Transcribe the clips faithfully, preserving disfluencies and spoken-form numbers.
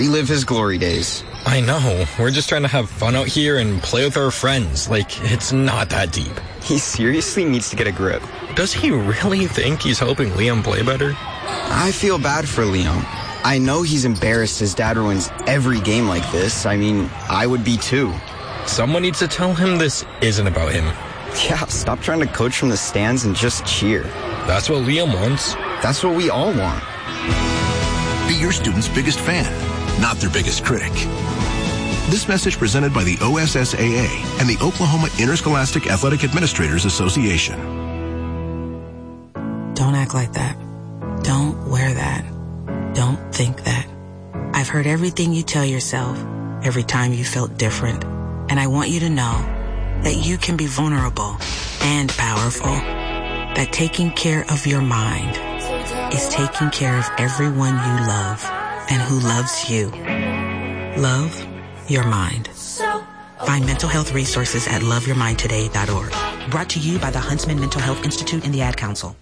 relive his glory days. I know. We're just trying to have fun out here and play with our friends. Like, it's not that deep. He seriously needs to get a grip. Does he really think he's helping Liam play better? I feel bad for Liam. I know he's embarrassed his dad ruins every game like this. I mean, I would be too. Someone needs to tell him this isn't about him. Yeah, stop trying to coach from the stands and just cheer. That's what Liam wants. That's what we all want. Be your student's biggest fan, not their biggest critic. This message presented by the O S S A A and the Oklahoma Interscholastic Athletic Administrators Association. Don't act like that. Don't wear that. Don't think that. I've heard everything you tell yourself every time you felt different. And I want you to know that you can be vulnerable and powerful. That taking care of your mind is taking care of everyone you love and who loves you. Love your mind. Find mental health resources at love your mind today dot org. Brought to you by the Huntsman Mental Health Institute and the Ad Council.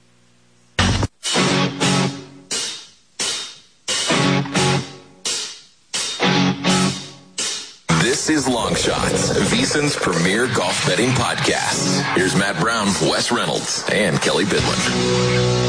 This is Long Shots, VSiN's premier golf betting podcast. Here's Matt Brown, Wes Reynolds, and Kelly Bidlin.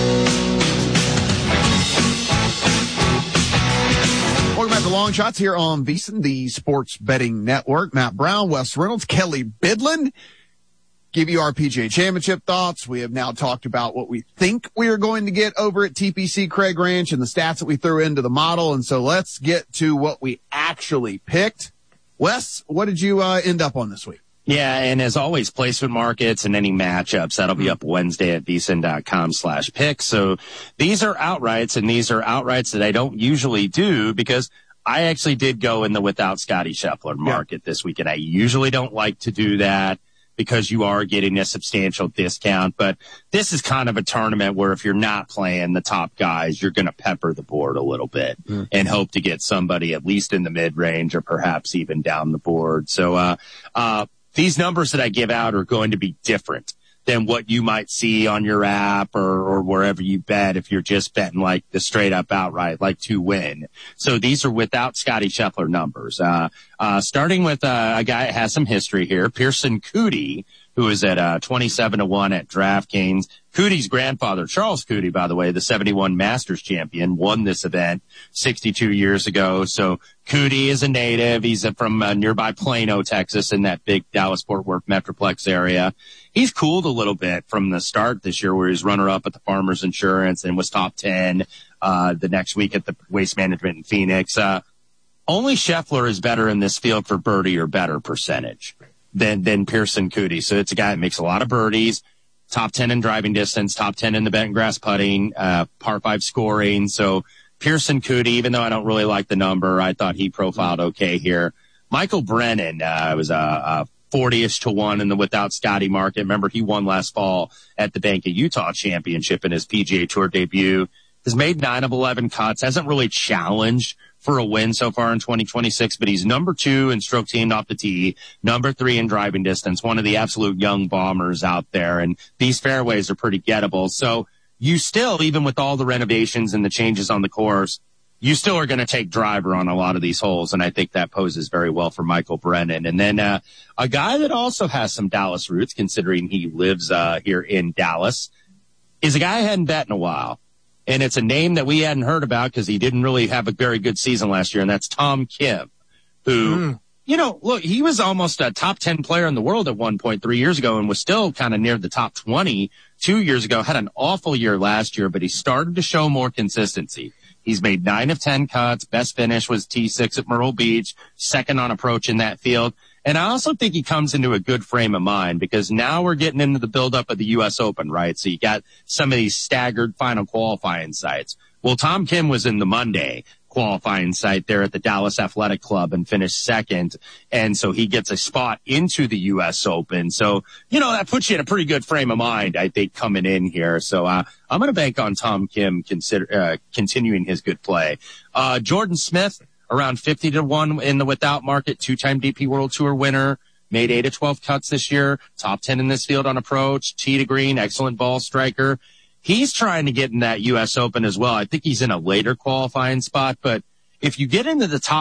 Welcome back to Long Shots here on VSiN, the sports betting network. Matt Brown, Wes Reynolds, Kelly Bidlin. Give you our P G A Championship thoughts. We have now talked about what we think we are going to get over at T P C Craig Ranch and the stats that we threw into the model. And so let's get to what we actually picked. Wes, what did you uh, end up on this week? Yeah, and as always, placement markets and any matchups, that'll be up Wednesday at VSiN.com slash pick. So these are outrights, and these are outrights that I don't usually do because I actually did go in the without Scotty Scheffler market yeah. this week, and I usually don't like to do that because you are getting a substantial discount. But this is kind of a tournament where if you're not playing the top guys, you're going to pepper the board a little bit mm. and hope to get somebody at least in the mid-range or perhaps even down the board. So uh, uh, these numbers that I give out are going to be different than what you might see on your app or, or wherever you bet if you're just betting like the straight up outright, like to win. So these are without Scotty Scheffler numbers. Uh, uh, starting with uh, a guy that has some history here, Pearson Coody, who is at uh, twenty-seven to one at DraftKings. Coody's grandfather, Charles Coody, by the way, the seventy-one Masters champion, won this event sixty-two years ago. So Coody is a native. He's from uh, nearby Plano, Texas, in that big Dallas-Fort Worth Metroplex area. He's cooled a little bit from the start this year where he's runner-up at the Farmers Insurance and was top ten uh the next week at the Waste Management in Phoenix. Uh Only Scheffler is better in this field for birdie or better percentage than than Pearson Coody. So it's a guy that makes a lot of birdies, top ten in driving distance, top ten in the bent grass putting, uh, par five scoring. So Pearson Coody, even though I don't really like the number, I thought he profiled okay here. Michael Brennan uh, was a, a forty-ish to one in the without Scotty market. Remember, he won last fall at the Bank of Utah Championship in his P G A Tour debut. Has made nine of eleven cuts, hasn't really challenged for a win so far in twenty twenty-six, but he's number two in stroke gained off the tee, number three in driving distance, one of the absolute young bombers out there. And these fairways are pretty gettable. So you still, even with all the renovations and the changes on the course, you still are going to take driver on a lot of these holes. And I think that poses very well for Michael Brennan. And then, uh, a guy that also has some Dallas roots, considering he lives, uh, here in Dallas, is a guy I hadn't bet in a while. And it's a name that we hadn't heard about because he didn't really have a very good season last year, and that's Tom Kim, who, mm. you know, look, he was almost a top ten player in the world at one point three years ago and was still kind of near the top twenty two years ago, had an awful year last year, but he started to show more consistency. He's made nine of ten cuts. Best finish was T six at Myrtle Beach, second on approach in that field. And I also think he comes into a good frame of mind because now we're getting into the buildup of the U S Open, right? So you got some of these staggered final qualifying sites. Well, Tom Kim was in the Monday qualifying site there at the Dallas Athletic Club and finished second. And so he gets a spot into the U S Open. So, you know, that puts you in a pretty good frame of mind, I think, coming in here. So, uh, I'm going to bank on Tom Kim consider, uh, continuing his good play. Uh, Jordan Smith, around fifty to one in the without market, two-time D P World Tour winner, made eight of twelve cuts this year, top ten in this field on approach, tee to green, excellent ball striker. He's trying to get in that U S Open as well. I think he's in a later qualifying spot, but if you get into the top